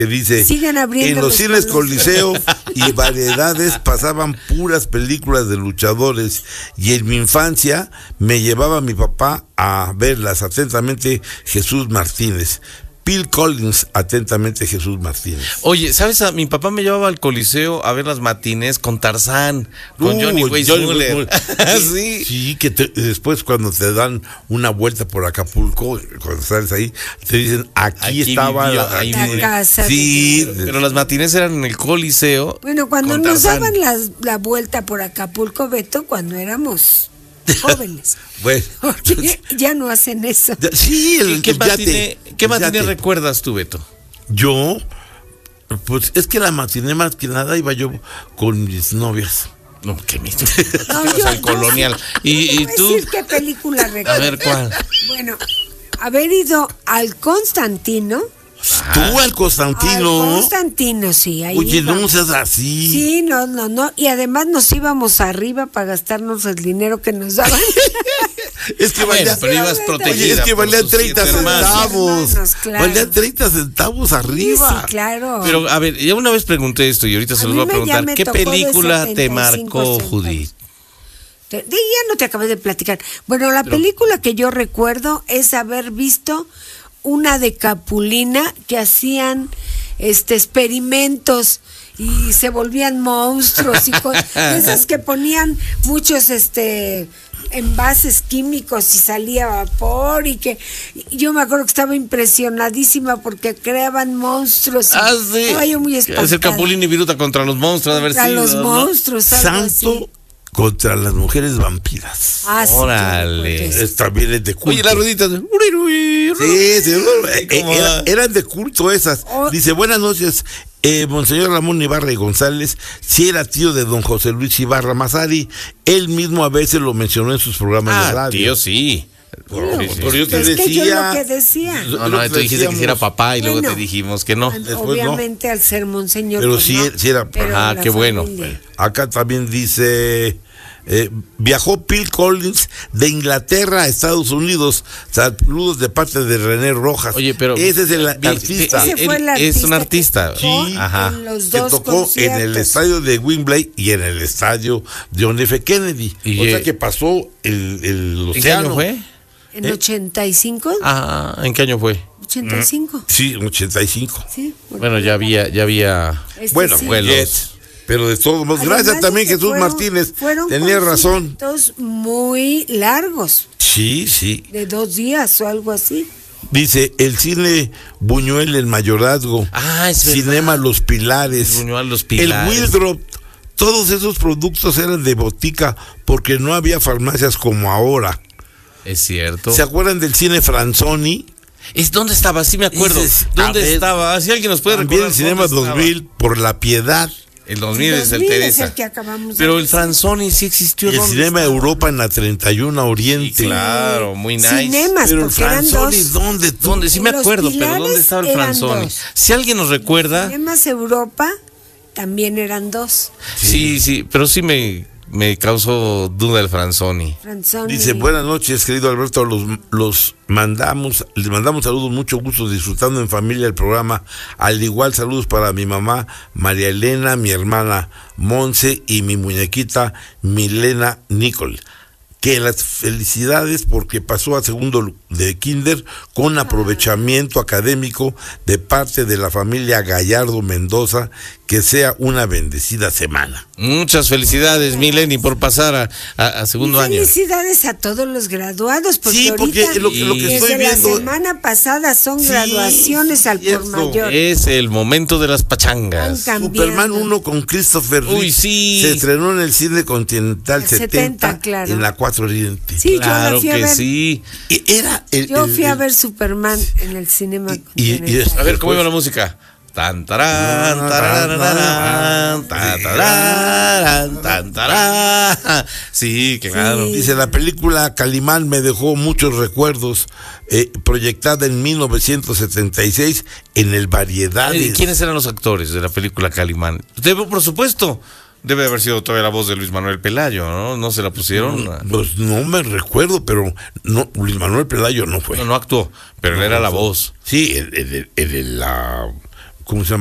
que dice, sigan abriendo en los cines Coliseo y Variedades pasaban puras películas de luchadores y en mi infancia me llevaba mi papá a verlas. Atentamente, Jesús Martínez. Phil Collins, atentamente, Jesús Martínez. Oye, ¿sabes? Mi papá me llevaba al Coliseo a ver las matinés con Tarzán, con Johnny Weissmuller. Sí, sí, que después cuando te dan una vuelta por Acapulco, cuando sales ahí, te dicen, aquí estaba vivió, la casa. Sí, pero las matinés eran en el Coliseo. Bueno, cuando nos daban la vuelta por Acapulco, Beto, cuando éramos jóvenes. Bueno, ya no hacen eso. Sí, ¿Qué matiné recuerdas tú, Beto? Yo, pues es que la matiné más que nada iba yo con mis novias. No, qué mismo. Al Colonial. ¿Y tú? Decir qué película recuerdas. A ver, ¿cuál? Bueno, haber ido al Constantino. Tú al Constantino. Al Constantino, sí. Ahí Oye, íbamos. no seas así. Sí, no. Y además nos íbamos arriba para gastarnos el dinero que nos daban. Es que valía, pero ibas protegida. Oye, es que valían 30 centavos. Hermanos, claro. Valían 30 centavos arriba. Sí, claro. Pero, a ver, ya una vez pregunté esto y ahorita se los voy a preguntar. ¿Qué película te marcó, Judith? Ya no te acabé de platicar. Bueno, la película que yo recuerdo es haber visto una de Capulina que hacían experimentos y se volvían monstruos y esas que ponían muchos envases químicos y salía vapor y que yo me acuerdo que estaba impresionadísima porque creaban monstruos. Sí. Estaba yo muy espantada. Es el Capulina y Viruta contra los monstruos, a ver si. Los monstruos, Santo así. Contra las mujeres vampiras. Sí, órale. También es de culto. Oye, las rueditas. Sí, eran de culto esas. Dice, buenas noches, Monseñor Ramón Ibarra y González, si era tío de don José Luis Ibarra Mazari, él mismo a veces lo mencionó en sus programas de radio. Tío, sí. Pero yo te Es decía. que yo lo que decía. No, tú dijiste que si era papá y luego te dijimos que no. Obviamente al ser monseñor. Pero pues sí, no, sí era. Qué bueno. Acá también dice, viajó Phil Collins de Inglaterra a Estados Unidos. Saludos de parte de René Rojas. Oye, pero ese es el artista. Ese fue el es un artista. Sí, en los que dos tocó conciertos. en el estadio de Wembley y en el estadio de John F. Kennedy. O sea que pasó el océano. ¿En qué año fue? ¿En 85? ¿En qué año fue? 85. Sí, en 85. Sí. Bueno, ya había. Bueno, sí. Vuelos. Pero de todos modos, Además gracias también de que Jesús Martínez. Tenía razón. Muy largos. Sí. De 2 días o algo así. Dice, el cine Buñuel en Mayorazgo. Es Cinema Los Pilares. Buñuel Los Pilares. El Wildrop. Todos esos productos eran de botica porque no había farmacias como ahora. Es cierto. ¿Se acuerdan del cine Franzoni? ¿Dónde estaba? Sí me acuerdo. ¿Dónde estaba? Si alguien nos puede También recordar. el Cinema 2000 por La Piedad. El 2000 es el Teresa. el que acabamos Pero de el Franzoni sí existió. El Cinema Europa en la 31 Oriente. Sí, claro, muy nice. Cinemas, pero el porque eran Franzoni, dos. ¿dónde? Sí me Los acuerdo, pero ¿dónde Pilares estaba el eran Franzoni? 2. Si alguien nos recuerda. Cinemas Europa también eran 2. Sí, pero sí me causó duda el Franzoni. Dice, buenas noches, querido Alberto, les mandamos saludos, mucho gusto disfrutando en familia el programa. Al igual, saludos para mi mamá María Elena, mi hermana Monse y mi muñequita Milena Nicole. Que las felicidades porque pasó a segundo de kinder con aprovechamiento académico de parte de la familia Gallardo Mendoza. Que sea una bendecida semana. Muchas felicidades, Mileni, por pasar a segundo año. Felicidades a todos los graduados, porque sí, porque ahorita, lo que estoy viendo, la semana pasada son graduaciones al por mayor. Es el momento de las pachangas. Superman 1 con Christopher Reeve. Uy, sí. Se estrenó en el Cine Continental 70 claro. en la 4 Oriente. Sí, claro, yo la fui a ver. Sí. Yo fui a ver Superman en el Cinema Continental. A ver, ¿cómo iba la música? Tan tarán, tararararán, tan tararán, tan tarán. Sí, claro. Sí. Dice, la película Calimán me dejó muchos recuerdos, proyectada en 1976 en el Variedades. ¿Quiénes eran los actores de la película Calimán? Por supuesto, debe haber sido todavía la voz de Luis Manuel Pelayo, ¿no? ¿No se la pusieron? Pues no me recuerdo, pero no, Luis Manuel Pelayo no fue. No actuó, pero él era la voz. Sí, el de la ¿cómo se llama?